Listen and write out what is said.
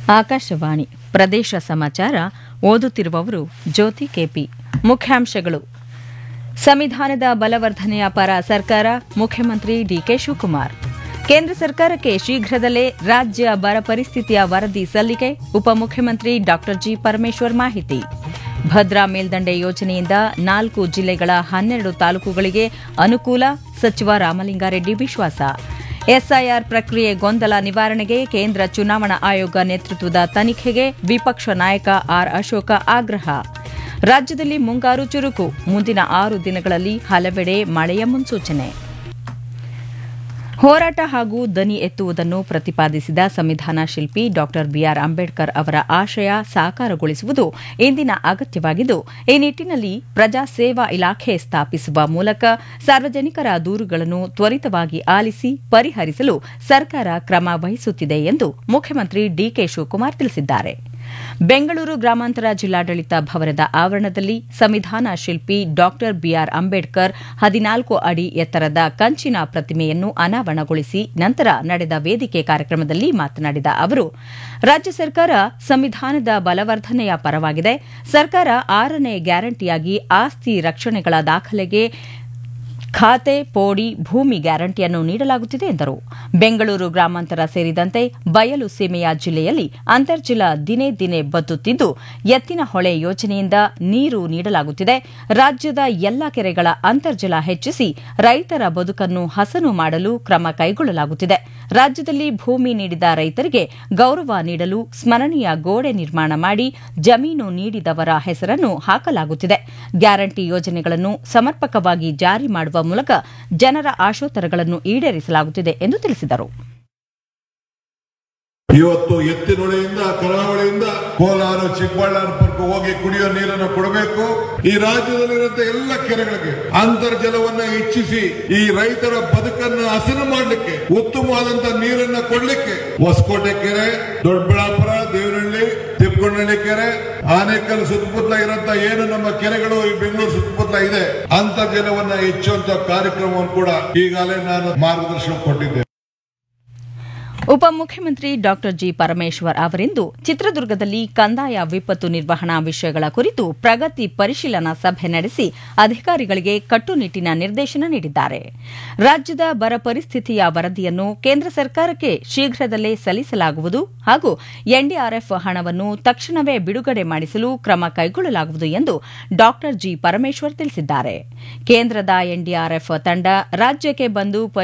ಆಕಾಶವಾಣಿ ಪ್ರದೇಶ ಸಮಾಚಾರ ಓದುತ್ತಿರುವವರು ಜ್ಯೋತಿ ಕೆಪಿ. ಮುಖ್ಯಾಂಶಗಳು: ಸಂವಿಧಾನದ ಬಲವರ್ಧನೆಯ ಪರ ಸರ್ಕಾರ, ಮುಖ್ಯಮಂತ್ರಿ ಡಿಕೆ ಶಿವಕುಮಾರ್. ಕೇಂದ್ರ ಸರ್ಕಾರಕ್ಕೆ ಶೀಘ್ರದಲ್ಲೇ ರಾಜ್ಯ ಬರ ಪರಿಸ್ಥಿತಿಯ ವರದಿ ಸಲ್ಲಿಕೆ, ಉಪಮುಖ್ಯಮಂತ್ರಿ ಡಾ ಜಿ ಪರಮೇಶ್ವರ್ ಮಾಹಿತಿ. ಭದ್ರಾ ಮೇಲ್ದಂಡೆ ಯೋಜನೆಯಿಂದ 4 ಜಿಲ್ಲೆಗಳ 12 ತಾಲೂಕುಗಳಿಗೆ ಅನುಕೂಲ, ಸಚಿವ ರಾಮಲಿಂಗಾರೆಡ್ಡಿ ವಿಶ್ವಾಸ. ಎಸ್ಐಆರ್ ಪ್ರಕ್ರಿಯೆ ಗೊಂದಲ ನಿವಾರಣೆಗೆ ಕೇಂದ್ರ ಚುನಾವಣಾ ಆಯೋಗ ನೇತೃತ್ವದ ತನಿಖೆಗೆ ವಿಪಕ್ಷ ನಾಯಕ ಆರ್ ಅಶೋಕ ಆಗ್ರಹ. ರಾಜ್ಯದಲ್ಲಿ ಮುಂಗಾರು ಚುರುಕು, ಮುಂದಿನ 6 ದಿನಗಳಲ್ಲಿ ಹಲವೆಡೆ ಮಳೆಯ ಮುನ್ಸೂಚನೆ. ಹೋರಾಟ ಹಾಗೂ ದನಿ ಎತ್ತುವುದನ್ನು ಪ್ರತಿಪಾದಿಸಿದ ಸಂವಿಧಾನ ಶಿಲ್ಪಿ ಡಾ ಬಿಆರ್ ಅಂಬೇಡ್ಕರ್ ಅವರ ಆಶಯ ಸಾಕಾರಗೊಳಿಸುವುದು ಇಂದಿನ ಅಗತ್ಯವಾಗಿದ್ದು, ಈ ನಿಟ್ಟಿನಲ್ಲಿ ಪ್ರಜಾ ಸೇವಾ ಇಲಾಖೆ ಸ್ಥಾಪಿಸುವ ಮೂಲಕ ಸಾರ್ವಜನಿಕರ ದೂರುಗಳನ್ನು ತ್ವರಿತವಾಗಿ ಆಲಿಸಿ ಪರಿಹರಿಸಲು ಸರ್ಕಾರ ಕ್ರಮ ವಹಿಸುತ್ತಿದೆ ಎಂದು ಮುಖ್ಯಮಂತ್ರಿ ಡಿಕೆ ಶಿವಕುಮಾರ್ ತಿಳಿಸಿದ್ದಾರೆ. ಬೆಂಗಳೂರು ಗ್ರಾಮಾಂತರ ಜಿಲ್ಲಾಡಳಿತ ಭವನದ ಆವರಣದಲ್ಲಿ ಸಂವಿಧಾನ ಶಿಲ್ಪಿ ಡಾ ಬಿಆರ್ ಅಂಬೇಡ್ಕರ್ 14 ಅಡಿ ಎತ್ತರದ ಕಂಚಿನ ಪ್ರತಿಮೆಯನ್ನು ಅನಾವರಣಗೊಳಿಸಿ ನಂತರ ನಡೆದ ವೇದಿಕೆ ಕಾರ್ಯಕ್ರಮದಲ್ಲಿ ಮಾತನಾಡಿದ ಅವರು, ರಾಜ್ಯ ಸರ್ಕಾರ ಸಂವಿಧಾನದ ಬಲವರ್ಧನೆಯ ಪರವಾಗಿದೆ. ಸರ್ಕಾರ 6ನೇ ಗ್ಯಾರಂಟಿಯಾಗಿ ಆಸ್ತಿ ರಕ್ಷಣೆಗಳ ದಾಖಲೆಗೆ ಖಾತೆ, ಪೋಡಿ, ಭೂಮಿ ಗ್ಯಾರಂಟಿಯನ್ನು ನೀಡಲಾಗುತ್ತಿದೆ ಎಂದರು. ಬೆಂಗಳೂರು ಗ್ರಾಮಾಂತರ ಸೇರಿದಂತೆ ಬಯಲು ಸೀಮೆಯ ಜಿಲ್ಲೆಯಲ್ಲಿ ಅಂತರ್ಜಲ ದಿನೇ ದಿನೇ ಬತ್ತುತ್ತಿದ್ದು, ಎತ್ತಿನಹೊಳೆ ಯೋಜನೆಯಿಂದ ನೀರು ನೀಡಲಾಗುತ್ತಿದೆ. ರಾಜ್ಯದ ಎಲ್ಲ ಕೆರೆಗಳ ಅಂತರ್ಜಲ ಹೆಚ್ಚಿಸಿ ರೈತರ ಬದುಕನ್ನು ಹಸನು ಮಾಡಲು ಕ್ರಮ ಕೈಗೊಳ್ಳಲಾಗುತ್ತಿದೆ. ರಾಜ್ಯದಲ್ಲಿ ಭೂಮಿ ನೀಡಿದ ರೈತರಿಗೆ ಗೌರವ ನೀಡಲು ಸ್ಮರಣೀಯ ಗೋಡೆ ನಿರ್ಮಾಣ ಮಾಡಿ ಜಮೀನು ನೀಡಿದವರ ಹೆಸರನ್ನು ಹಾಕಲಾಗುತ್ತಿದೆ. ಗ್ಯಾರಂಟಿ ಯೋಜನೆಗಳನ್ನು ಸಮರ್ಪಕವಾಗಿ ಜಾರಿ ಮಾಡುವ ಮೂಲಕ ಜನರ ಆಶೋತ್ತರಗಳನ್ನು ಈಡೇರಿಸಲಾಗುತ್ತಿದೆ ಎಂದು ತಿಳಿಸಿದರು. ಇವತ್ತು ಎತ್ತಿನೊಳೆಯಿಂದ ಕರಾವಳಿಯಿಂದ ಕೋಲಾರ, ಚಿಕ್ಕಬಳ್ಳಾಪುರಕ್ಕೆ ಹೋಗಿ ಕುಡಿಯೋ ನೀರನ್ನು ಕೊಡಬೇಕು. ಈ ರಾಜ್ಯದಲ್ಲಿರುವಂತಹ ಎಲ್ಲ ಕೆರೆಗಳಿಗೆ ಅಂತರ್ಜಲವನ್ನ ಹೆಚ್ಚಿಸಿ ಈ ರೈತರ ಬದುಕನ್ನು ಹಸನು ಮಾಡಲಿಕ್ಕೆ, ಉತ್ತಮವಾದಂತಹ ನೀರನ್ನ ಕೊಡ್ಲಿಕ್ಕೆ ಹೊಸಕೋಟೆ ಕೆರೆ, ದೊಡ್ಡಬಳ್ಳಾಪುರ, ದೇವನಹಳ್ಳಿ, ತಿಪ್ಪಗೊಂಡಹಳ್ಳಿ ಕೆರೆ, ಆನೇಕಲ್ ಸುತ್ತಮುತ್ತಲ ಇರುವಂತಹ ಏನು ನಮ್ಮ ಕೆರೆಗಳು ಈ ಬೆಂಗಳೂರು ಸುತ್ತಮುತ್ತಲ ಇದೆ, ಅಂತರ್ಜಲವನ್ನ ಹೆಚ್ಚುವಂತ ಕಾರ್ಯಕ್ರಮವನ್ನು ಕೂಡ ಈಗಾಗಲೇ ನಾನು ಮಾರ್ಗದರ್ಶನ ಕೊಟ್ಟಿದ್ದೆ. ಉಪಮುಖ್ಯಮಂತ್ರಿ ಡಾ ಜಿ ಪರಮೇಶ್ವರ್ ಅವರಿಂದು ಚಿತ್ರದುರ್ಗದಲ್ಲಿ ಕಂದಾಯ ವಿಪತ್ತು ನಿರ್ವಹಣಾ ವಿಷಯಗಳ ಕುರಿತು ಪ್ರಗತಿ ಪರಿಶೀಲನಾ ಸಭೆ ನಡೆಸಿ ಅಧಿಕಾರಿಗಳಿಗೆ ಕಟ್ಟುನಿಟ್ಟಿನ ನಿರ್ದೇಶನ ನೀಡಿದ್ದಾರೆ. ರಾಜ್ಯದ ಬರ ಪರಿಸ್ಥಿತಿಯ ವರದಿಯನ್ನು ಕೇಂದ್ರ ಸರ್ಕಾರಕ್ಕೆ ಶೀಘ್ರದಲ್ಲೇ ಸಲ್ಲಿಸಲಾಗುವುದು ಹಾಗೂ ಎನ್ಡಿಆರ್ಎಫ್ ಹಣವನ್ನು ತಕ್ಷಣವೇ ಬಿಡುಗಡೆ ಮಾಡಿಸಲು ಕ್ರಮ ಕೈಗೊಳ್ಳಲಾಗುವುದು ಎಂದು ಡಾ ಜಿ ಪರಮೇಶ್ವರ್ ತಿಳಿಸಿದ್ದಾರೆ. ಕೇಂದ್ರದ ಎನ್ಡಿಆರ್ಎಫ್ ತಂಡ ರಾಜ್ಯಕ್ಕೆ ಬಂದು